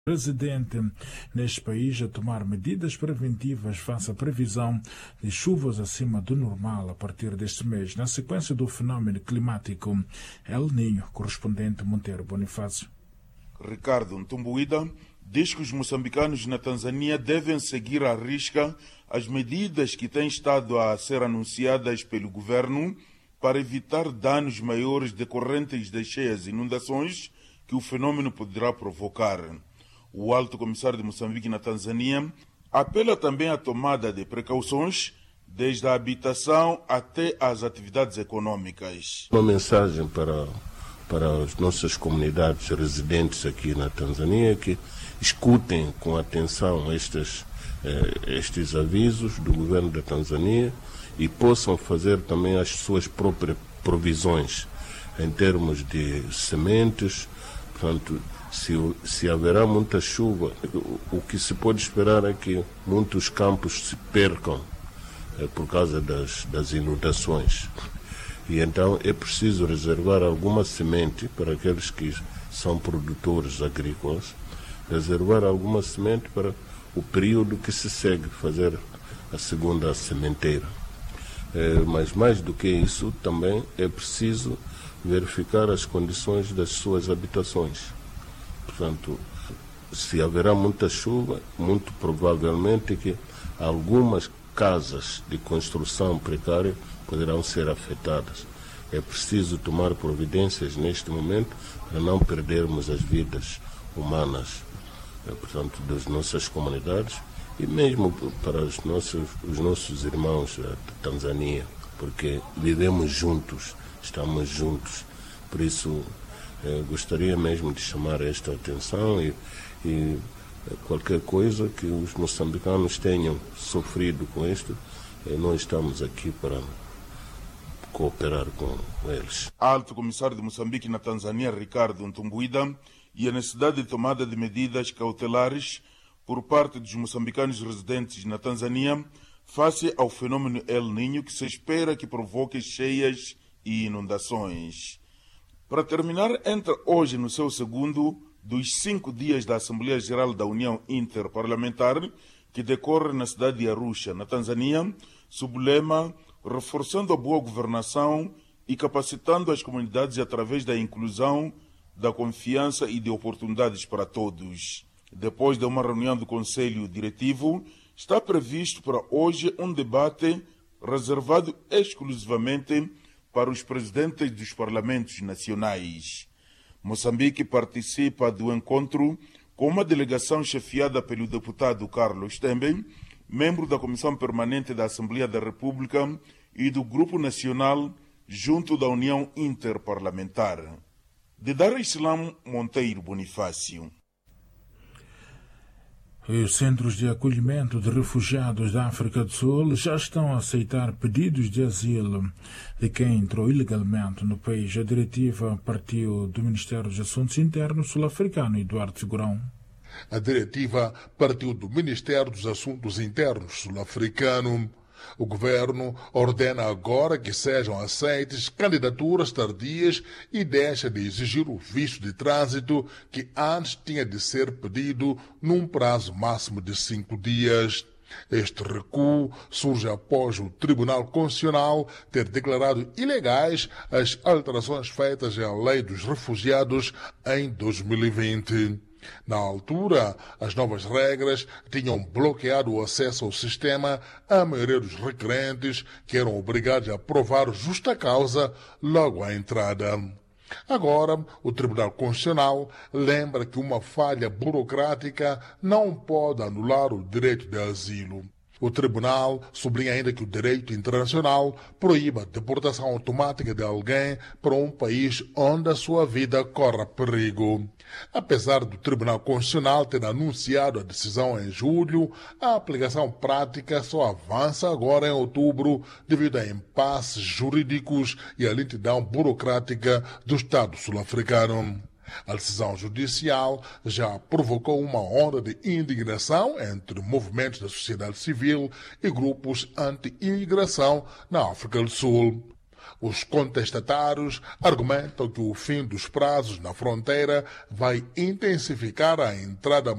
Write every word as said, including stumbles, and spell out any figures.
residente neste país a tomar medidas preventivas face à previsão de chuvas acima do normal a partir deste mês, na sequência do fenômeno climático El Niño. Correspondente Monteiro Bonifácio. Ricardo Ntumbuida diz que os moçambicanos na Tanzânia devem seguir à risca as medidas que têm estado a ser anunciadas pelo governo para evitar danos maiores decorrentes das cheias e inundações que o fenômeno poderá provocar. O alto comissário de Moçambique na Tanzânia apela também à tomada de precauções desde a habitação até as atividades econômicas. Uma mensagem para, para as nossas comunidades residentes aqui na Tanzânia que escutem com atenção estes, eh, estes avisos do governo da Tanzânia e possam fazer também as suas próprias provisões em termos de sementes. Portanto, se, se haverá muita chuva, o, o que se pode esperar é que muitos campos se percam eh, por causa das, das inundações. E então é preciso reservar alguma semente para aqueles que são produtores agrícolas, reservar alguma semente para o período que se segue fazer a segunda sementeira. É, mas mais do que isso, também é preciso verificar as condições das suas habitações. Portanto, se haverá muita chuva, muito provavelmente que algumas casas de construção precária poderão ser afetadas. É preciso tomar providências neste momento para não perdermos as vidas humanas, portanto, das nossas comunidades e mesmo para os nossos, os nossos irmãos da Tanzânia, porque vivemos juntos, estamos juntos. Por isso, eh, gostaria mesmo de chamar esta atenção e, e qualquer coisa que os moçambicanos tenham sofrido com isto, eh, nós estamos aqui para cooperar com eles. Alto Comissário de Moçambique na Tanzânia, Ricardo Ntumbuida, e a necessidade de tomada de medidas cautelares por parte dos moçambicanos residentes na Tanzânia face ao fenômeno El Niño, que se espera que provoque cheias e inundações. Para terminar, entra hoje no seu segundo dos cinco dias da Assembleia Geral da União Interparlamentar, que decorre na cidade de Arusha, na Tanzânia, sob o lema Reforçando a Boa Governação e Capacitando as Comunidades através da Inclusão, da Confiança e de Oportunidades para Todos. Depois de uma reunião do Conselho Diretivo, está previsto para hoje um debate reservado exclusivamente para os presidentes dos parlamentos nacionais. Moçambique participa do encontro com uma delegação chefiada pelo deputado Carlos Tembe, membro da Comissão Permanente da Assembleia da República e do Grupo Nacional junto da União Interparlamentar. De Dar es Salaam, Monteiro Bonifácio. Os centros de acolhimento de refugiados da África do Sul já estão a aceitar pedidos de asilo de quem entrou ilegalmente no país. A diretiva partiu do Ministério dos Assuntos Internos sul-africano, Eduardo Figurão. A diretiva partiu do Ministério dos Assuntos Internos sul-africano. O governo ordena agora que sejam aceites candidaturas tardias e deixa de exigir o visto de trânsito que antes tinha de ser pedido num prazo máximo de cinco dias. Este recuo surge após o Tribunal Constitucional ter declarado ilegais as alterações feitas à Lei dos Refugiados em dois mil e vinte. Na altura, as novas regras tinham bloqueado o acesso ao sistema à maioria dos requerentes, que eram obrigados a provar justa causa logo à entrada. Agora, o Tribunal Constitucional lembra que uma falha burocrática não pode anular o direito de asilo. O tribunal sublinha ainda que o direito internacional proíbe a deportação automática de alguém para um país onde a sua vida corre perigo. Apesar do Tribunal Constitucional ter anunciado a decisão em julho, a aplicação prática só avança agora em outubro devido a impasses jurídicos e à lentidão burocrática do Estado sul-africano. A decisão judicial já provocou uma onda de indignação entre movimentos da sociedade civil e grupos anti-imigração na África do Sul. Os contestatários argumentam que o fim dos prazos na fronteira vai intensificar a entrada